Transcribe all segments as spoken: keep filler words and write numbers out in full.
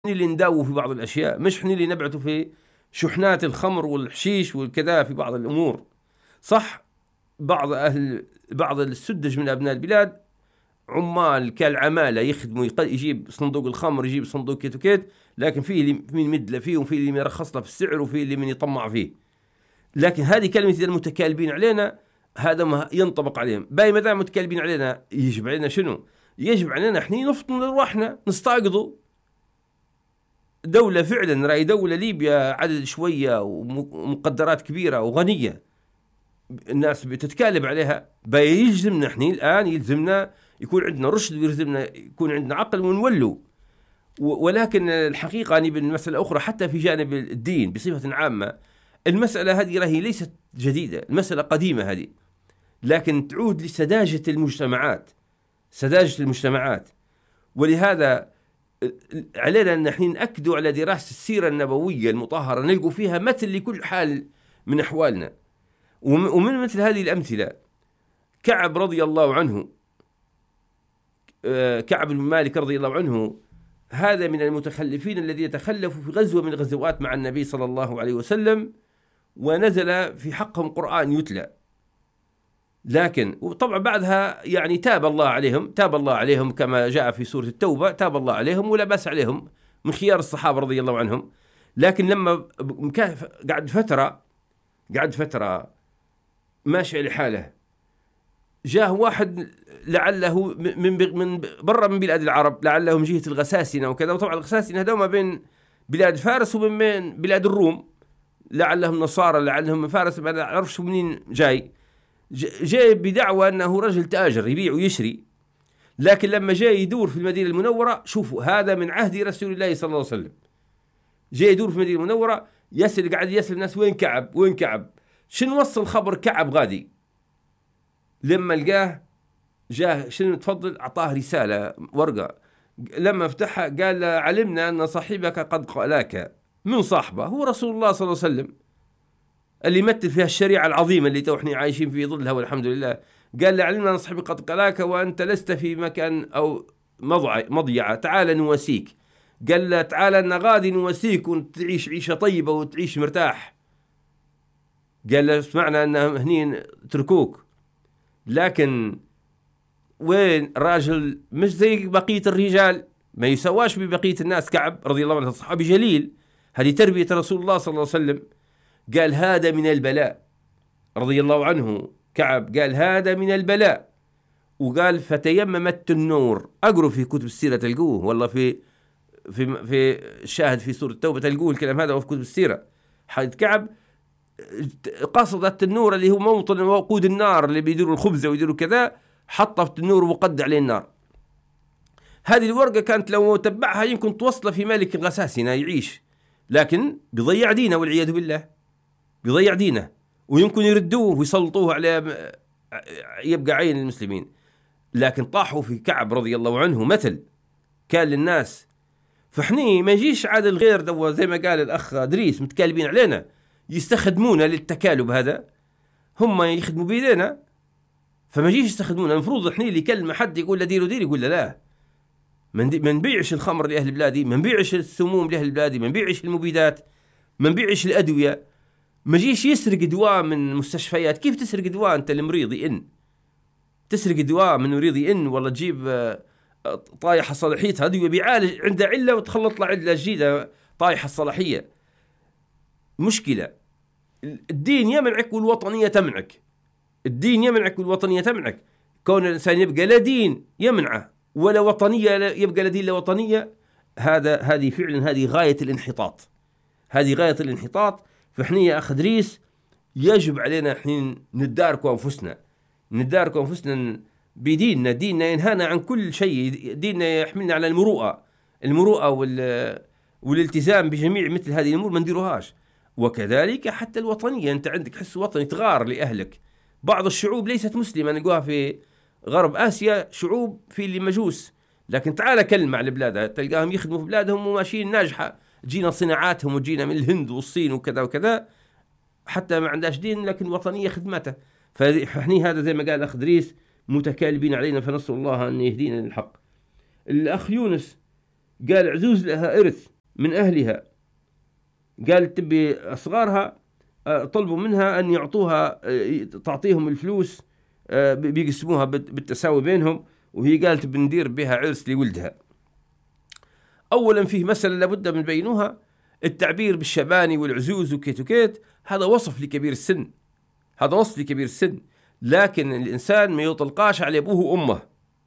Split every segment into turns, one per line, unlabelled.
اللي نداووا في بعض الأشياء، مش احنا اللي نبعثوا في شحنات الخمر والحشيش والكذا في بعض الأمور. صح، بعض أهل بعض السدج من أبناء البلاد عمال كالعمالة يخدموا، يجيب صندوق الخمر، يجيب صندوق كيت وكيت، لكن فيه اللي من مدله فيه، وفيه اللي يرخص له في السعر، وفيه اللي من يطمع فيه. لكن هذه كلمة المتكالبين علينا، هذا ما ينطبق عليهم. باي ما دام متكالبين علينا، يجب علينا شنو؟ يجب علينا احنا نفطن روحنا، نستيقظوا. دولة فعلا رأي دولة ليبيا عدد شوية ومقدرات كبيرة وغنية، الناس بتتكالب عليها، بيلزمنا احنا الآن، يلزمنا يكون عندنا رشد، ويلزمنا يكون عندنا عقل ونولوا. ولكن الحقيقة أني بالمسألة أخرى، حتى في جانب الدين بصفة عامة، المسألة هذه راهي ليست جديدة، المسألة قديمة هذه، لكن تعود لسذاجة المجتمعات، سذاجة المجتمعات. ولهذا علينا أن نحن نأكدوا على دراسة السيرة النبوية المطهرة، نلقوا فيها مثل لكل حال من أحوالنا. ومن مثل هذه الأمثلة كعب رضي الله عنه، كعب بن مالك رضي الله عنه، هذا من المتخلفين الذين تخلفوا في غزوة من الغزوات مع النبي صلى الله عليه وسلم، ونزل في حقهم قرآن يتلى. لكن وطبعا بعدها يعني تاب الله عليهم، تاب الله عليهم كما جاء في سورة التوبة، تاب الله عليهم ولا بأس عليهم، من خيار الصحابة رضي الله عنهم. لكن لما قعد فترة قعد فترة ماشي لحاله، جاء واحد لعله من من برا من بلاد العرب، لعله من جهة الغساسنة وكذا. وطبعا الغساسنة هذول ما بين بلاد فارس ومن بين بلاد الروم، لعلهم نصارى، لعلهم من فارس، ما نعرفش منين جاي. جاي بدعوى أنه رجل تاجر يبيع ويشري. لكن لما جاي يدور في المدينة المنورة، شوفوا هذا من عهد رسول الله صلى الله عليه وسلم، جاي يدور في المدينة المنورة يسأل، قاعد يسأل الناس وين كعب وين كعب، شنو وصل خبر كعب غادي. لما لقاه جاه شنو تفضل، أعطاه رسالة ورقة، لما فتحها قال علمنا أن صاحبك قد قالاك. من صاحبه؟ هو رسول الله صلى الله عليه وسلم، اللي يمثل فيها الشريعة العظيمة اللي توحني عايشين في ظلها والحمد لله. قال له علمنا أن صاحبك قد قالاك وأنت لست في مكان أو مضيعة، تعال نواسيك. قال له تعال أن غادي نواسيك وتعيش عيشة طيبة وتعيش مرتاح. قال له سمعنا أن هنين تركوك، لكن وين راجل مش زي بقية الرجال، ما يسواش ببقية الناس. كعب رضي الله عنه صحابي جليل، هذه تربية رسول الله صلى الله عليه وسلم. قال هذا من البلاء، رضي الله عنه كعب قال هذا من البلاء. وقال فتيممت النور. أقروا في كتب السيرة تلقوه، والله في في في الشاهد في سورة التوبة تلقوه الكلام هذا، وفي كتب السيرة. حديث كعب قصدت النور اللي هو موطن وقود النار اللي بيديروا الخبزة ويديروا كذا، حطت النور وقد عليه النار. هذه الورقة كانت لو تبعها يمكن توصل في ملك غساسنا يعيش، لكن بيضيع دينه والعياذ بالله، بيضيع دينه، ويمكن يردوه ويسلطوه على يبقى عين المسلمين. لكن طاحوا في كعب رضي الله عنه مثل كان للناس. فحني ما يجيش عاد الغير دو زي ما قال الأخ دريس متكالبين علينا، يستخدمونا للتكالب، هذا هم يخدموا بيدينا، فما يجيش يستخدمونا. المفروض احنا اللي كلمة حد يقول له ديروا دير، يقول له لا، ما نبيعش الخمر لأهل بلادي، ما نبيعش السموم لأهل بلادي، ما نبيعش المبيدات، ما نبيعش الأدوية. ما جيش يسرق دواء من مستشفيات. كيف تسرق دواء أنت المريضي إن تسرق دواء من مريضي إن، والله تجيب طايحة صلاحيتها أدوية بيعالج عنده علة وتخلط له علة جديدة طايحة الصلاحية. مشكلة. الدين يمنعك والوطنية تمنعك، الدين يمنعك والوطنية تمنعك. كون الإنسان يبقى لا دين يمنعه ولا وطنية يبقى لا دين لا وطنية، هذا هذه فعلا هذه غاية الانحطاط، هذه غاية الانحطاط. فإحنا يا أخ دريس يجب علينا حين نداركوا أنفسنا، نداركوا أنفسنا بديننا. ديننا ينهانا عن كل شيء، ديننا يحملنا على المروءة، المروءة والالتزام بجميع مثل هذه الأمور ما نديروهاش. وكذلك حتى الوطنية، أنت عندك حس وطني تغار لأهلك. بعض الشعوب ليست مسلمة نلقوها في غرب آسيا، شعوب في اللي مجوس، لكن تعال كلمة على بلادها تلقاهم يخدموا في بلادهم وماشيين ناجحة. جينا صناعاتهم وجينا من الهند والصين وكذا وكذا، حتى ما عندهاش دين لكن وطنية خدمته. فحني هذا زي ما قال أخ دريس متكالبين علينا، فنسأل الله أن يهدينا للحق. الأخ يونس قال عزوز لها إرث، من أهلها، قال تبي أصغارها طلبوا منها أن يعطوها تعطيهم الفلوس بيقسموها بالتساوي بينهم، وهي قالت بندير بها عرس لولدها. أولا فيه مسألة لابد من بينوها، التعبير بالشباني والعزوز وكيت وكيت هذا وصف لكبير السن، هذا وصف لكبير السن، لكن الإنسان ما يطلقاش على أبوه وأمه،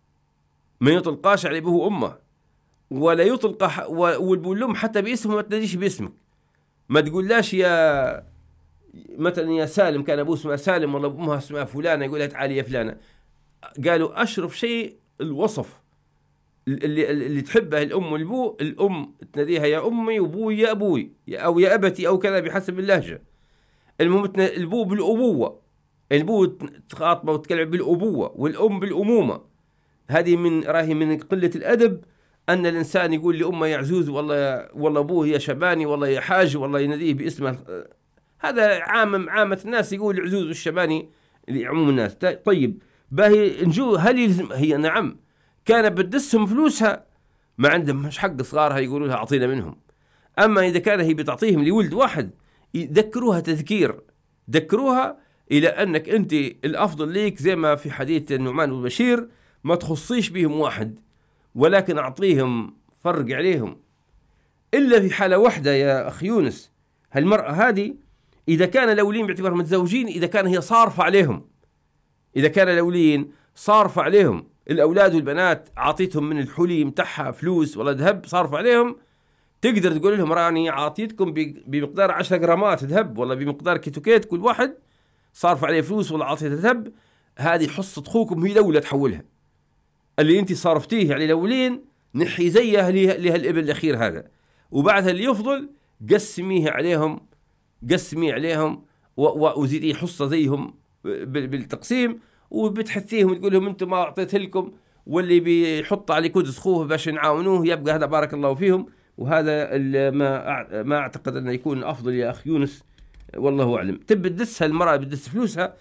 ما يطلقاش على أبوه وأمه، ولا يطلق والأم حتى باسمه ما تناديش باسمك، ما تقول-لاش يا مثلا يا سالم، كان أبوه اسمه سالم ولا أمها اسمها فلانة يقول لها تعالي يا فلانة. قالوا أشرف شيء الوصف اللي, اللي تحبه الأم والأبو، الأم تناديها يا أمي وأبوي يا أبوي أو يا أبتي أو كذا بحسب اللهجة. المهم الأبو بالأبوة، الأبو تخاطبه وتكلم بالأبوة، والأم بالأمومة. هذه من راهي من قلة الأدب أن الإنسان يقول لأمه يا عزوز والله والله أبوه يا شباني والله يا حاج والله يناديه باسمه. هذا عام عامة الناس يقول العزوز والشباني لعموم الناس. طيب باهي نجو هل يلزم هي؟ نعم كانت بتدسهم فلوسها ما عندهم مش حق صغارها يقولوا لها أعطينا منهم. أما إذا كان هي بتعطيهم لولد واحد يذكروها تذكير، ذكروها إلى أنك أنت الأفضل ليك، زي ما في حديث النعمان بن بشير ما تخصيش بهم واحد ولكن أعطيهم فرق عليهم. إلا في حالة واحدة يا أخي يونس، هالمرأة هذه إذا كان الأولين باعتبار متزوجين، إذا كان هي صارفة عليهم، إذا كان الأولين صارفة عليهم الأولاد والبنات عطيتهم من الحلي متاعها فلوس ولا ذهب صارفة عليهم، تقدر تقول لهم راني عاطيتكم بمقدار عشرة جرامات ذهب ولا بمقدار كيتوكيت كل واحد صارف عليه فلوس ولا عاطيته ذهب، هذه حصة أخوكم هي دولة تحولها، اللي أنت صارفتيه على الأولين نحي زيه لها الإبن الأخير هذا، وبعدها اللي يفضل قسميه عليهم، قسمي عليهم وزيدي حصة زيهم بالتقسيم، وبتحثيهم وتقول لهم أنتم ما أعطيت لكم، واللي بيحط على كدس خوه باش نعاونوه يبقى هذا بارك الله فيهم. وهذا ما ما أعتقد أنه يكون أفضل يا أخي يونس، والله أعلم. تبي تدسها المرأة بتدس فلوسها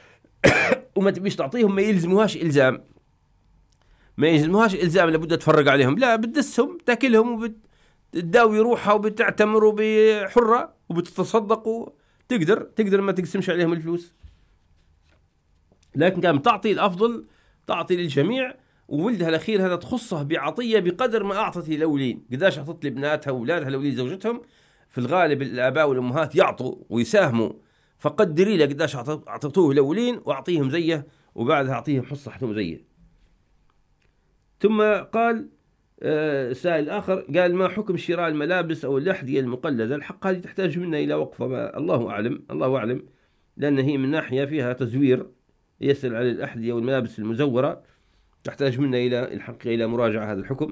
وما تبيش تعطيهم، ما يلزموهاش إلزام، ما يلزموهاش إلزام لابد تفرق عليهم، لا بتدسهم تاكلهم وبتداوي روحها وبتعتمر وبحرة وبتتصدق وتقدر تقدر ما تقسمش عليهم الفلوس، لكن كان تعطي الأفضل تعطي للجميع. وولدها الأخير هذا تخصه بعطية بقدر ما أعطت الأولين. قداش أعطت لابناتها وأولادها الأولين زوجتهم، في الغالب الآباء والأمهات يعطوا ويساهموا، فقدري له قداش أعطتوه الأولين وأعطيهم زيه، وبعدها أعطيهم حصة حتهم زيه. ثم قال آه سائل آخر قال ما حكم شراء الملابس أو الأحذية المقلدة؟ الحق هذه تحتاج منا إلى وقفة، الله أعلم الله أعلم لأن هي من ناحية فيها تزوير، يسأل على الأحذية والملابس المزورة، تحتاج منا إلى الحقيقة إلى مراجعة هذا الحكم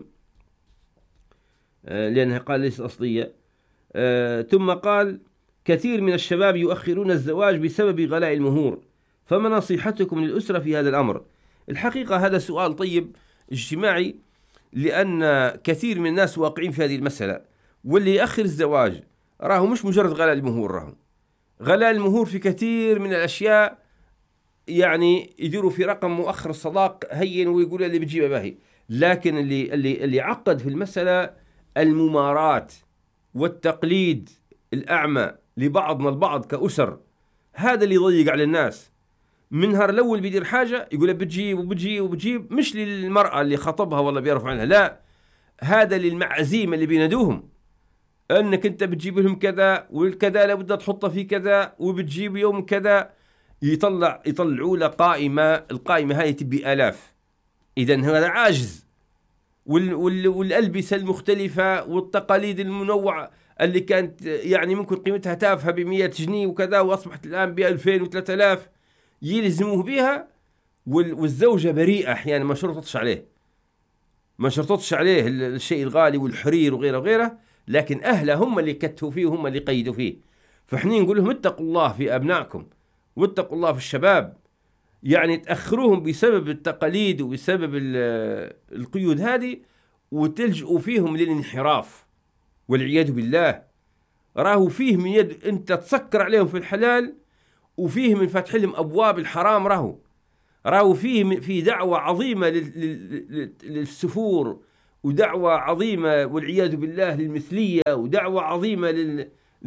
آه لأنها قال ليست أصلية. آه ثم قال كثير من الشباب يؤخرون الزواج بسبب غلاء المهور، فما نصيحتكم للأسرة في هذا الأمر؟ الحقيقة هذا سؤال طيب اجتماعي، لأن كثير من الناس واقعين في هذه المسألة، واللي يأخر الزواج راه مش مجرد غلاء المهور، راه غلاء المهور في كثير من الأشياء، يعني يديروا في رقم مؤخر الصداق هين ويقولوا اللي بتجيبه باهي، لكن اللي اللي اللي عقد في المسألة المماراة والتقليد الأعمى لبعضنا البعض كأسر، هذا اللي يضيق على الناس. من نهار الأول بيدير حاجة يقول بتجيب وبتجيب وبتجيب، مش للمرأة اللي خطبها ولا بيعرف عنها، لا هذا للمعازيم اللي بينادوهم أنك أنت بتجيب لهم كذا والكذا لابد تحطه في كذا وبتجيب يوم كذا، يطلع يطلعوا له قائمة، القائمة هاي تبي آلاف. إذن هذا عاجز. وال وال والألبسة المختلفة والتقاليد المنوعة اللي كانت يعني ممكن قيمتها تافهة بمية جنيه وكذا، وأصبحت الآن بألفين وثلاثة آلاف يلزموه بها، والزوجة بريئة أحيانا ما شرطتش عليه ما شرطتش عليه الشيء الغالي والحرير وغيره وغيره، لكن أهله هم اللي كتفوا فيه وهم اللي قيدوا فيه. فحنين نقول لهم اتقوا الله في أبنائكم واتقوا الله في الشباب، يعني تأخروهم بسبب التقاليد وبسبب القيود هذه وتلجئوا فيهم للانحراف والعياذ بالله. راهو فيه من يد أنت تسكر عليهم في الحلال، وفيه من فتح لهم أبواب الحرام، راهو راهو فيه في دعوة عظيمة للسفور ودعوة عظيمة والعياذ بالله للمثلية، ودعوة عظيمة لل...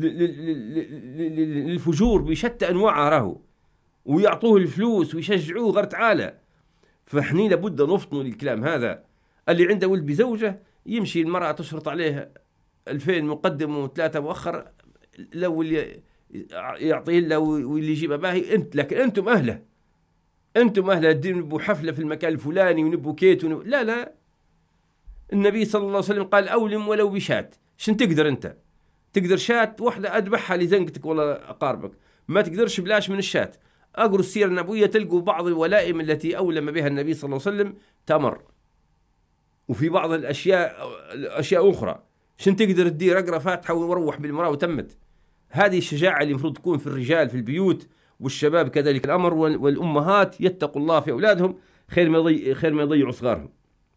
للفجور بشتى أنواعها راهو، ويعطوه الفلوس ويشجعوه غير تعالى. فاحنا لابد نفطنوا للكلام هذا. اللي عنده ولد بزوجة يمشي المرأة تشرط عليه ألفين مقدم وثلاثة مؤخر، لو اللي يعطيه له واللي يجيبه باهي انت، لكن انتم اهله، انتم اهله نبوا حفله في المكان الفلاني ونبوا كيت ونبو... لا لا، النبي صلى الله عليه وسلم قال اولم ولو بشات. شن تقدر انت؟ تقدر شات واحده اذبحها لزنقتك ولا اقاربك، ما تقدرش بلاش من الشات. اقروا السيره النبويه تلقوا بعض الولائم التي اولم بها النبي صلى الله عليه وسلم تمر، وفي بعض الاشياء اشياء اخرى. شن تقدر تدير؟ اقرا فاتحه وروح بالمراه وتمت. هذه الشجاعة اللي المفروض تكون في الرجال في البيوت، والشباب كذلك الأمر، والأمهات يتقوا الله في أولادهم خير ما يضيع خير ما يضيعوا صغارهم.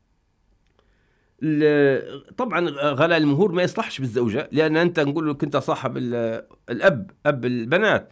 طبعا غلاء المهور ما يصلحش بالزوجة، لأن أنت نقول لك أنت صاحب الأب، أب البنات،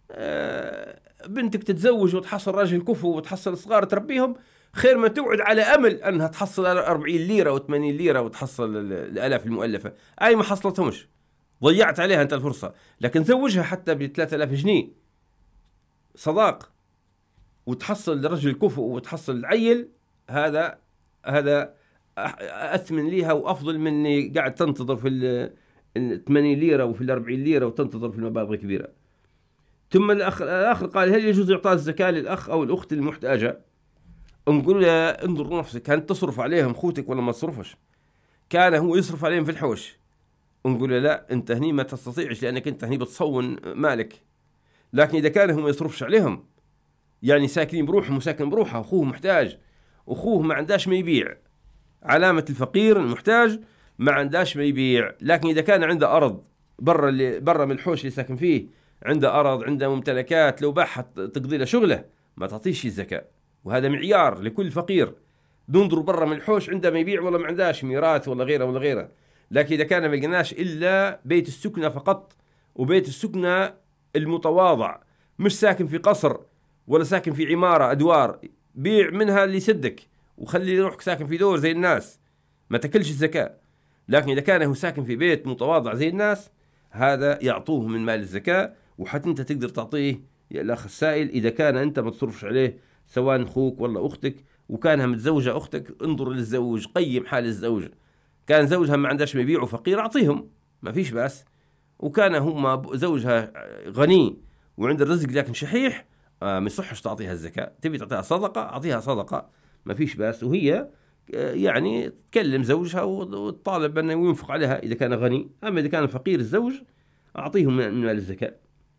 بنتك تتزوج وتحصل راجل كفو وتحصل صغار تربيهم، خير ما تقعد على أمل أنها تحصل أربعين ليرة وثمانين ليرة وتحصل الآلاف المؤلفة، أي ما حصلتهمش، ضيعت عليها أنت الفرصة. لكن زوجها حتى ب ثلاثة آلاف جنيه صداق وتحصل رجل كفؤ وتحصل العيل، هذا هذا أثمن ليها وأفضل من إني قاعد تنتظر في ال ثمانين ليرة وفي ال أربعين ليرة وتنتظر في المبالغ الكبيرة. ثم الأخ الآخر قال: هل يجوز إعطاء الزكاة للأخ أو الأخت المحتاجة؟ نقول له: انظر نفسك، هل تصرف عليهم خوتك ولا ما تصرفش؟ كان هو يصرف عليهم في الحوش، نقول له: لا، انت هني ما تستطيعش لانك انت هني بتصون مالك. لكن اذا كان هو ما يصرفش عليهم، يعني ساكنين بروحهم وساكن بروحه، اخوه محتاج، اخوه ما عنداش ما يبيع، علامة الفقير المحتاج ما عنداش ما يبيع. لكن اذا كان عنده ارض برا اللي برا من الحوش اللي ساكن فيه، عنده ارض، عنده ممتلكات، لو باعها تقضي له شغله، ما تعطيش الزكاة. وهذا معيار لكل فقير، ننظر برا من الحوش عنده ما يبيع ولا ما عنداش ميراث ولا غيره ولا غيره. لكن إذا كان ما لقيناش إلا بيت السكنة فقط، وبيت السكنة المتواضع، مش ساكن في قصر ولا ساكن في عمارة أدوار، بيع منها اللي يسدك وخلي روحك ساكن في دور زي الناس، ما تكلش الزكاة. لكن إذا كان هو ساكن في بيت متواضع زي الناس، هذا يعطوه من مال الزكاة. وحتى أنت تقدر تعطيه يا الأخ السائل إذا كان أنت ما تصرفش عليه، سواء أخوك ولا أختك. وكانها متزوجة أختك، انظر للزوج، قيم حال الزوج. كان زوجها ما عندهاش ما يبيع وفقير، أعطيهم ما فيش بأس. وكان هم زوجها غني وعند الرزق لكن شحيح، آه ما يصحش تعطيها الزكاة. تبي تعطيها صدقة، أعطيها صدقة ما فيش بأس. وهي آه يعني تكلم زوجها وتطالب أنه ينفق عليها إذا كان غني. أما إذا كان فقير الزوج، أعطيهم من مال الزكاة.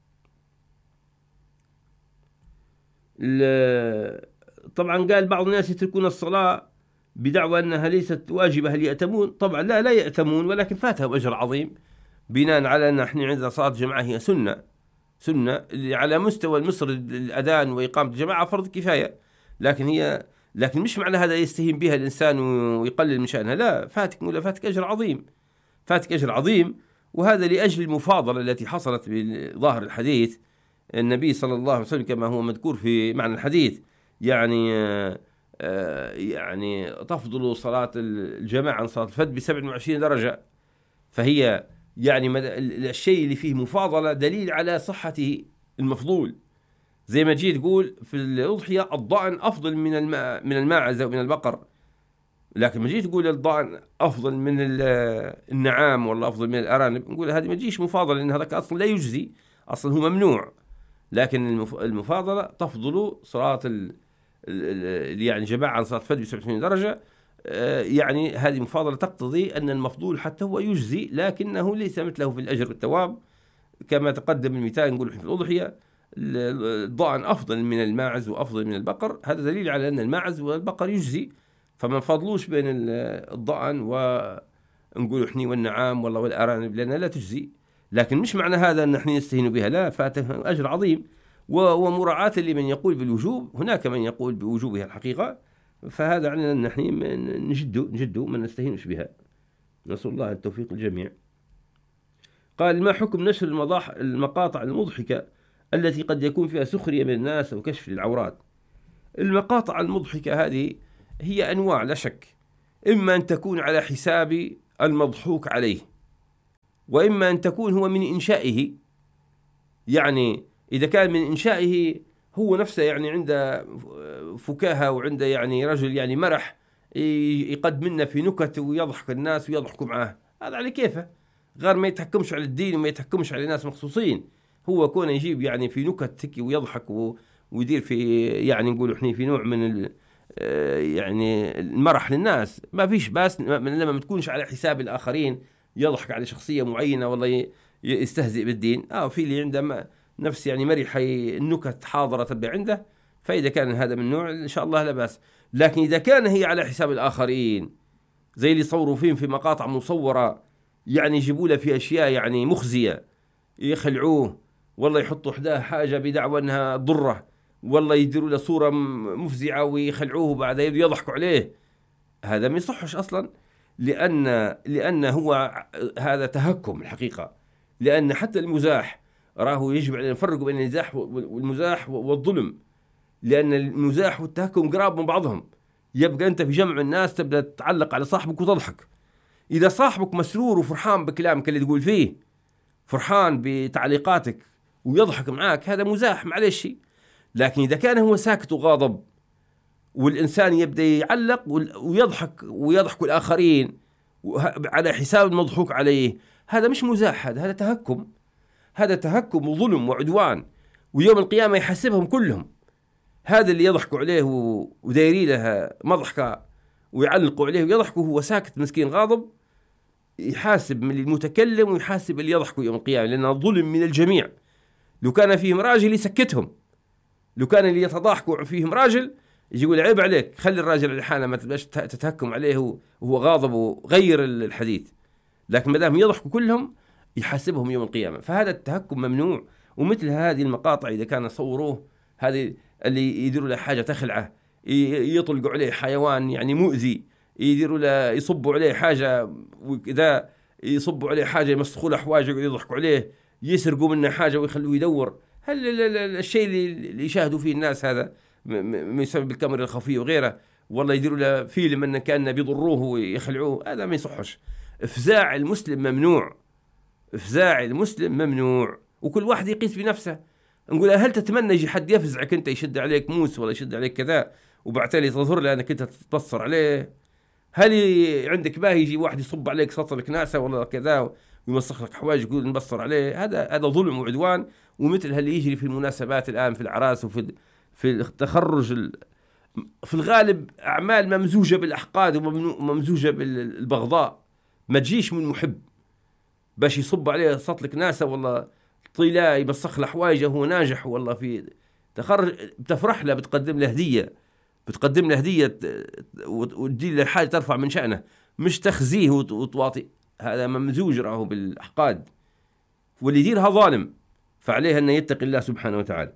طبعا قال بعض الناس يتركون الصلاة بدعوى أنها ليست واجبة، هل يأتمون؟ طبعا لا لا يأتمون، ولكن فاتهم أجر عظيم، بناء على أن احنا عندنا صلاة جماعة هي سنة سنة اللي على مستوى المصر الأذان وإقامة الجماعة فرض كفاية. لكن هي لكن مش معنى هذا يستهين بها الإنسان ويقلل من شأنها، لا، فاتك ولا فاتك أجر عظيم، فاتك أجر عظيم. وهذا لأجل المفاضلة التي حصلت بظاهر الحديث. النبي صلى الله عليه وسلم كما هو مذكور في معنى الحديث، يعني يعني تفضل صلاة الجماعة عن صلاة الفرد ب سبعة وعشرين درجة. فهي يعني الشيء اللي فيه مفاضلة دليل على صحته المفضول. زي ما جيت تقول في الأضحية الضأن أفضل من الماء من الماعز ومن البقر، لكن ما جيت تقول الضأن أفضل من النعام ولا أفضل من الأرانب، نقول هذه ما تجيش مفاضلة، لأن هذاك أصلا لا يجزي، أصلا هو ممنوع. لكن المفاضلة تفضل صلاة اللي يعني جماعة عن صلاة الفجر ب سبعة وعشرين درجة. يعني هذه مفاضلة تقتضي أن المفضول حتى هو يجزي، لكنه ليس مثله في الأجر والثواب. كما تقدم المثال نقول في الأضحية الضأن أفضل من الماعز وأفضل من البقر، هذا دليل على أن الماعز والبقر يجزي، فما فضلوش بين الضأن ونقول إحني والنعام والله والأرانب لأنها لا تجزي. لكن مش معنى هذا أن احنا نستهين بها، لا، فاته أجر عظيم. ومراعاة لمن يقول بالوجوب، هناك من يقول بوجوبها الحقيقة، فهذا علينا أن نحن نجد نجد من نستهينش بها. نسأل الله التوفيق للجميع. قال: ما حكم نشر المضاح المقاطع المضحكة التي قد يكون فيها سخرية من الناس وكشف للعورات؟ المقاطع المضحكة هذه هي أنواع لا شك، إما أن تكون على حساب المضحوك عليه، وإما أن تكون هو من إنشائه. يعني إذا كان من إنشائه هو نفسه يعني عنده فكاهة وعنده يعني رجل يعني مرح يقدم لنا في نكت ويضحك الناس ويضحكوا معاه، هذا على كيفه، غير ما يتحكمش على الدين وما يتحكمش على ناس مخصوصين. هو كونه يجيب يعني في نكت تكي ويضحك و... ويدير في يعني نقول احنا في نوع من ال... يعني المرح للناس، ما فيش باس لما ما تكونش على حساب الآخرين، يضحك على شخصية معينة والله يستهزئ بالدين. اه في اللي عنده نفس يعني مرحة النكت حاضرة تبع عنده، فإذا كان هذا من النوع إن شاء الله لا بأس. لكن إذا كان هي على حساب الآخرين زي اللي صوروا فيهم في مقاطع مصورة، يعني يجيبوا له في أشياء يعني مخزية، يخلعوه والله يحطوا حداه حاجة بدعوى أنها ضرة، والله يديروا له صورة مفزعة ويخلعوه بعد يضحكوا عليه، هذا ما يصحش أصلا. لأن لأن هو هذا تهكم الحقيقة. لأن حتى المزاح راه يجب علينا نفرق بين المزاح والمزاح والظلم، لأن المزاح والتهكم قراب من بعضهم. يبقى أنت في جمع الناس تبدأ تتعلق على صاحبك وتضحك. إذا صاحبك مسرور وفرحان بكلامك اللي تقول فيه، فرحان بتعليقاتك ويضحك معاك، هذا مزاح معلش. لكن إذا كان هو ساكت وغاضب والإنسان يبدأ يعلق ويضحك ويضحك الآخرين على حساب المضحوك عليه، هذا مش مزاح، هذا هذا تهكم. هذا تهكم وظلم وعدوان، ويوم القيامة يحاسبهم كلهم. هذا اللي يضحكوا عليه ودايري له مضحكة ويعلقوا عليه ويضحكوا، هو ساكت مسكين غاضب، يحاسب من المتكلم ويحاسب اللي يضحكوا يوم القيامة، لأنه ظلم من الجميع. لو كان فيهم راجل يسكتهم، لو كان اللي يتضاحكوا فيهم راجل يجي يقول عيب عليك، خلي الراجل على حاله، ما تبقاش تتهكم عليه وهو غاضب وغير الحديث. لكن ما دام يضحكوا كلهم يحاسبهم يوم القيامة، فهذا التهكم ممنوع. ومثل هذه المقاطع إذا كان صوروه، هذه اللي يديروا له حاجة تخلعه، يطلقوا عليه حيوان يعني مؤذي، يديروا له يصبوا عليه حاجة، وإذا يصبوا عليه حاجة يمسخوا له حواجه ويضحكوا عليه، يسرقوا منه حاجة ويخلوه يدور. هل الشيء اللي يشاهدوا فيه الناس هذا ما يسمى بالكاميرا الخفية وغيره، والله يديروا له فيلم أنه كان بيضروه ويخلعوه، هذا ما يصحش. إفزاع المسلم ممنوع، إفزاع المسلم ممنوع. وكل واحد يقيس بنفسه. نقول هل تتمنى يجي حد يفزعك أنت، يشد عليك موس ولا يشد عليك كذا وبعتالي تظهر له أنك أنت تتبصر عليه؟ هل عندك باهي يجي واحد يصب عليك سطر كناسة ولا كذا ويمسخ لك حواج يقول نبصر عليه؟ هذا هذا ظلم وعدوان. ومثل هاللي يجري في المناسبات الآن في الأعراس وفي في التخرج، في الغالب أعمال ممزوجة بالأحقاد وممزوجة بالبغضاء. ما تجيش من محب باش يصب عليه سطر كناسة ولا طيلة يمسخ له حوايجه وهو ناجح والله في تخرج، بتفرح له، بتقدم له هدية، بتقدم له هدية وتدي له حاجة ترفع من شأنه، مش تخزيه وتواطي. هذا ممزوج راهو بالأحقاد، واللي يديرها ظالم، فعليه أن يتقي الله سبحانه وتعالى.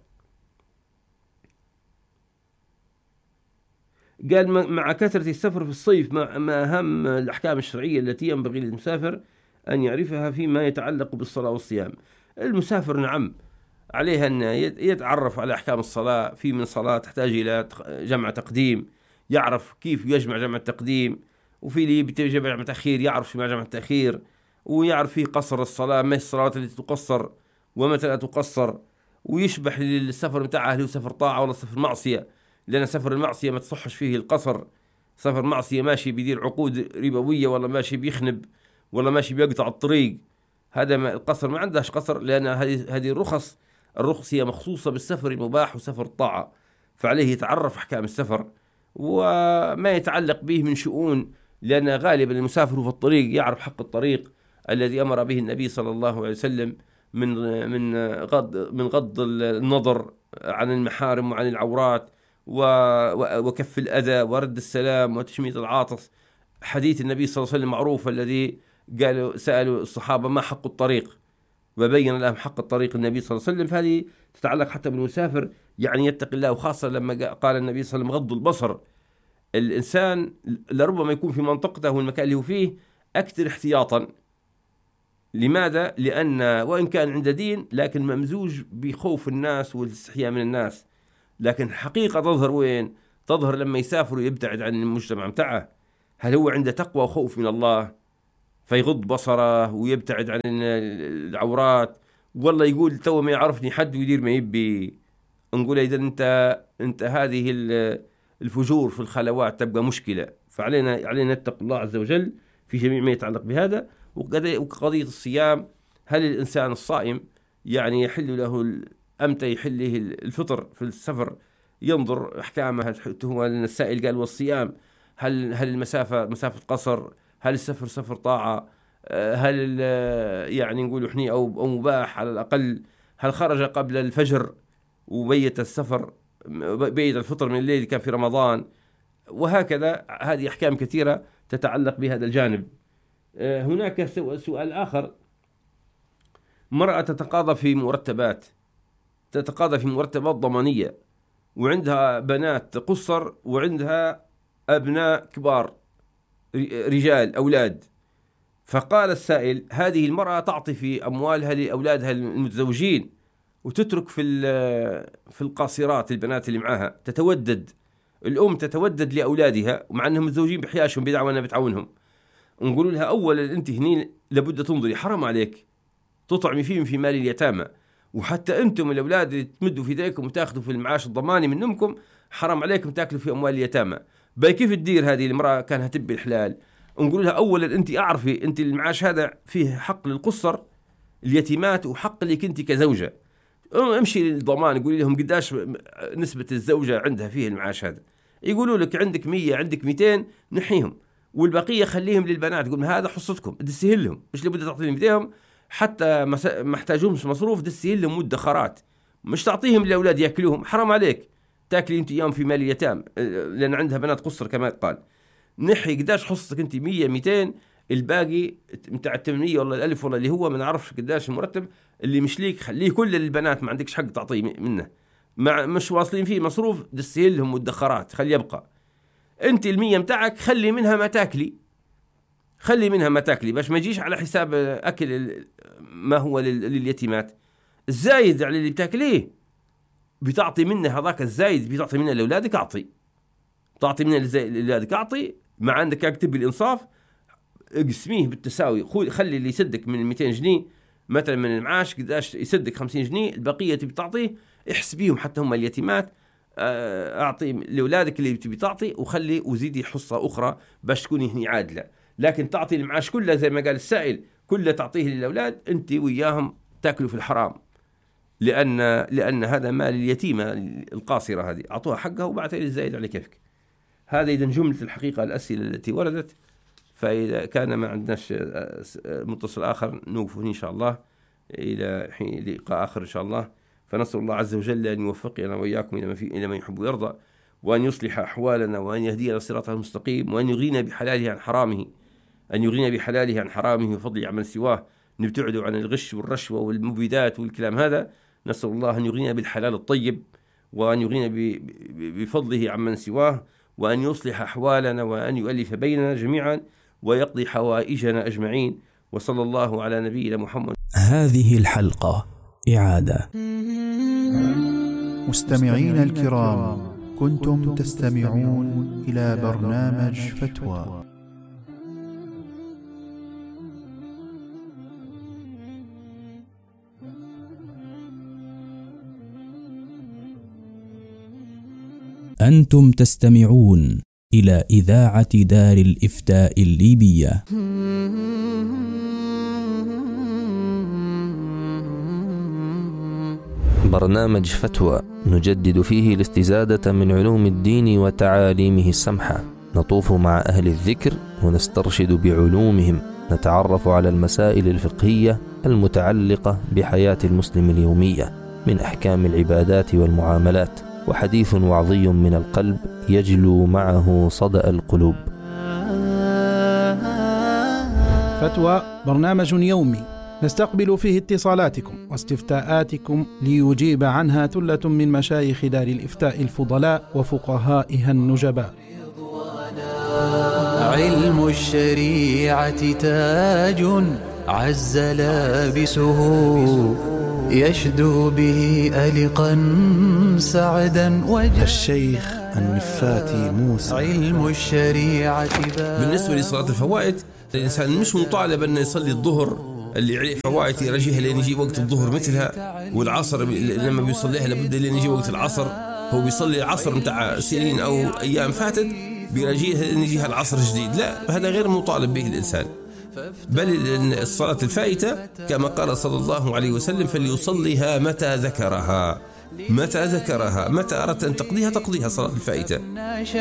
قال مع كثرة السفر في الصيف، ما أهم الأحكام الشرعية التي ينبغي للمسافر أن يعرفها فيما يتعلق بالصلاة والصيام؟ المسافر نعم عليه أن يتعرف على أحكام الصلاة. في من صلاة تحتاج إلى جمع تقديم، يعرف كيف يجمع جمع التقديم، وفي اللي بيجمع جمع تأخير يعرف شو جمع التأخير، ويعرف فيه قصر الصلاة، ما الصلوات التي تقصر ومتى لا تقصر، ويشبح للسفر متاعه هل هو سفر طاعة ولا سفر معصية، لأن سفر المعصية ما تصحش فيه القصر. سفر معصية ماشي بيدير عقود ربوية، ولا ماشي بيخنب، ولا ماشي بيقطع الطريق، هذا ما القصر ما عندهش قصر، لأن هذه هذه الرخص الرخص هي مخصوصة بالسفر المباح وسفر الطاعة، فعليه يتعرف أحكام السفر وما يتعلق به من شؤون، لأن غالبا المسافر في الطريق يعرف حق الطريق الذي أمر به النبي صلى الله عليه وسلم من من غض من غض النظر عن المحارم وعن العورات، وكف الأذى ورد السلام وتشميت العاطس. حديث النبي صلى الله عليه وسلم معروف الذي قالوا سألوا الصحابة ما حق الطريق، وبين لهم حق الطريق النبي صلى الله عليه وسلم. فهذه تتعلق حتى بالمسافر، يعني يتقي الله، وخاصة لما قال النبي صلى الله عليه وسلم غض البصر. الإنسان لربما يكون في منطقته والمكان اللي هو فيه أكثر احتياطا. لماذا؟ لأن وإن كان عنده دين لكن ممزوج بخوف الناس والاستحياء من الناس، لكن الحقيقة تظهر وين؟ تظهر لما يسافر ويبتعد عن المجتمع متاعه. هل هو عنده تقوى وخوف من الله فيغض بصره ويبتعد عن العورات، والله يقول تو ما يعرفني حد ويدير ما يبي؟ نقول إذا أنت أنت هذه الفجور في الخلوات تبقى مشكلة. فعلينا علينا نتقي الله عز وجل في جميع ما يتعلق بهذا. وقضية الصيام، هل الإنسان الصائم يعني يحل له أمتى يحل له الفطر في السفر؟ ينظر أحكامها. هو السائل قال والصيام هل هل المسافة مسافة قصر؟ هل السفر سفر طاعة؟ هل يعني نقول إحنا أو أو مباح على الأقل؟ هل خرج قبل الفجر وبيت السفر بيت الفطر من الليل كان في رمضان؟ وهكذا هذه أحكام كثيرة تتعلق بهذا الجانب. هناك سؤال آخر، مرأة تتقاضى في مرتبات تتقاضى في مرتبات ضمانية، وعندها بنات قصر وعندها أبناء كبار رجال أولاد. فقال السائل هذه المرأة تعطي في أموالها لأولادها المتزوجين وتترك في في القاصرات البنات اللي معها، تتودد الأم تتودد لأولادها ومع أنهم متزوجين بحياشهم بدعوى أنها بتعاونهم. نقول لها أولا أنت هني لابد تنظري، حرام عليك تطعمي فيهم في مال اليتامى، وحتى أنتم الأولاد اللي تمدوا في ذيكم وتاخذوا في المعاش الضماني من أمكم حرام عليكم تاكلوا في أموال اليتامى. باي كيف تدير هذه المرأة كانها تبي الحلال؟ نقول لها أولا أنت أعرفي أنت المعاش هذا فيه حق للقصر اليتيمات وحق لك أنت كزوجة. امشي للضمان قولي لهم قداش نسبة الزوجة عندها فيه المعاش هذا، يقولوا لك عندك مية عندك ميتين نحيهم والبقية خليهم للبنات. قول هذا حصتكم دسيه لهم، مش لابد تعطيهم ايديهم حتى ما احتاجوهمش مصروف، دسيه لهم مدخرات، مش تعطيهم للأولاد ياكلوهم. حرام عليك تاكلي انت ايام في مال اليتام لان عندها بنات قصر كما قال. نحي قداش حصتك انت مية ميتين، الباقي متاع الثمانية ولا الألف ولا اللي هو ما نعرفش قداش المرتب اللي مش ليك خليه كل للبنات، ما عندكش حق تعطيه منه، مع مش واصلين فيه مصروف دسيه لهم مدخرات خليه يبقى. انت المية متاعك خلي منها ما تاكلي، خلي منها ما تاكلي باش ما يجيش على حساب أكل ما هو لليتيمات. الزايد على اللي بتاكليه بتعطي منه، هذاك الزايد بتعطي منه لأولادك أعطي، تعطي منه لأولادك أعطي، مع عندك اكتب الإنصاف اقسميه بالتساوي. خلي اللي يسدك من مئتين جنيه مثلا من المعاش قداش يسدك خمسين جنيه، البقية تبي تعطيه احسبيهم حتى هم اليتيمات، أعطي لأولادك اللي تبي تعطي وخلي وزيدي حصة أخرى باش تكوني هني عادلة. لكن تعطي المعاش كله زي ما قال السائل كله تعطيه للأولاد، أنت وياهم تاكلوا في الحرام، لأن لأن هذا مال اليتيمة القاصرة هذه أعطوها حقها وبعدين الزايد على كيفك. هذا إذا جملة الحقيقة الأسئلة التي وردت. فإذا كان ما عندناش متصل آخر نوقف إن شاء الله إلى حين لقاء آخر إن شاء الله. فنسأل الله عز وجل أن يوفقنا وإياكم إلى ما في إلى ما يحب ويرضى، وأن يصلح أحوالنا، وأن يهدينا صراطه المستقيم، وأن يغنينا بحلاله عن حرامه، أن يغنينا بحلاله عن حرامه وفضله عمن سواه، نبتعد عن الغش والرشوة والمبيدات والكلام هذا. نسأل الله أن يغنينا بالحلال الطيب، وأن يغنينا بفضله عمن سواه، وأن يصلح أحوالنا، وأن يؤلف بيننا جميعا، ويقضي حوائجنا أجمعين. وصلى الله على نبينا محمد.
هذه الحلقة إعادة.
مستمعين الكرام، كنتم تستمعون إلى برنامج فتوى.
أنتم تستمعون إلى إذاعة دار الإفتاء الليبية.
برنامج فتوى نجدد فيه الاستزادة من علوم الدين وتعاليمه السمحة، نطوف مع أهل الذكر ونسترشد بعلومهم، نتعرف على المسائل الفقهية المتعلقة بحياة المسلم اليومية من أحكام العبادات والمعاملات، وحديث وعظي من القلب يجلو معه صدأ القلوب.
فتوى برنامج يومي نستقبل فيه اتصالاتكم واستفتاءاتكم ليجيب عنها ثلة من مشايخ دار الإفتاء الفضلاء وفقهائها النجباء.
علم الشريعة تاج عز لابسه،
يشدو به ألقا سعدا وجه
الشيخ النفاتي موسى.
علم الشريعة
بالنسبة لصلاة الفوائد، الإنسان مش مطالب أن يصلي الظهر اللي عليه فوائد يرجيها لين يجي وقت الظهر مثلها، والعصر لما بيصليها لابد لين يجي وقت العصر. هو بيصلي العصر متاع سنين أو أيام فاتت بيرجيها لين يجيها العصر جديد، لا، هذا غير مطالب به الإنسان. بل الصلاة الفائتة كما قال صلى الله عليه وسلم فليصليها متى ذكرها، متى ذكرها، متى أردت أن تقضيها تقضيها صلاة الفائتة.